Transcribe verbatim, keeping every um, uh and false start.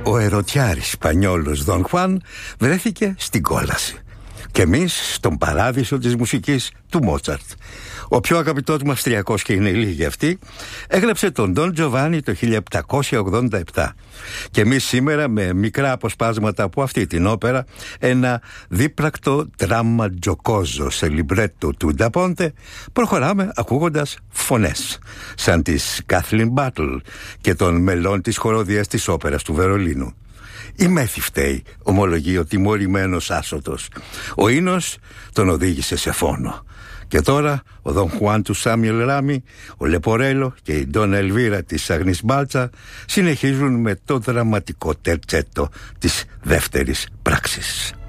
Ο ερωτιάρης Σπανιόλος Δον Χουάν βρέθηκε στην κόλαση. Και εμείς στον παράδεισο της μουσικής του Μότσαρτ. Ο πιο αγαπητός μου Αυστριακός, και είναι λίγοι αυτοί, έγραψε τον Ντον Τζοβάνι το χίλια επτακόσια ογδόντα επτά. Και εμείς σήμερα, με μικρά αποσπάσματα από αυτή την όπερα, ένα δίπρακτο δράμα τζοκόζο σε λιμπρέτο του Νταπόντε, προχωράμε ακούγοντας φωνές σαν της Κάθλιν Μπάτλ και των μελών της χοροδίας της όπερας του Βερολίνου. Η μέθη φταίει, ομολογεί ο τιμωρημένος άσωτος. Ο ίνος τον οδήγησε σε φόνο. Και τώρα ο Δον Χουάν του Σάμιελ Ράμι, ο Λεπορέλο και η Ντόνα Ελβίρα της Αγνής Μπάλτσα συνεχίζουν με το δραματικό τερτσέτο της δεύτερης πράξης.